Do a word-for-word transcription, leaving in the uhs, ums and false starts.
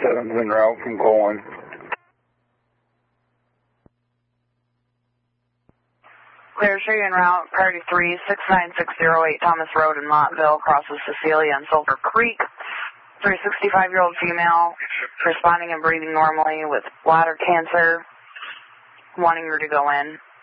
seven's en route from Colwyn. Clear, show you en route, priority three, six nine six zero eight Thomas Road in Montville, crosses Cecilia and Silver Creek. three sixty-five-year-old female, responding and breathing normally with bladder cancer, wanting her to go in.